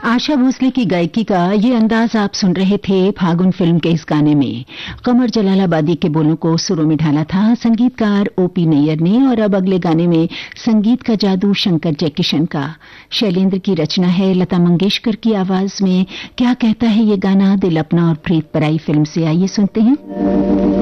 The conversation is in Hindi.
आशा भोसले की गायकी का ये अंदाज आप सुन रहे थे फागुन फिल्म के इस गाने में। कमर जलालाबादी के बोलों को सुरों में ढाला था संगीतकार ओपी नैयर ने। और अब अगले गाने में संगीत का जादू शंकर जयकिशन का, शैलेंद्र की रचना है, लता मंगेशकर की आवाज में। क्या कहता है ये गाना, दिल अपना और प्रीत पराई फिल्म से, आइए सुनते हैं।